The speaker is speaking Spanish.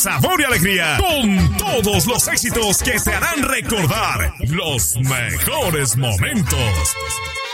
sabor y alegría, con todos los éxitos que te harán recordar los mejores momentos.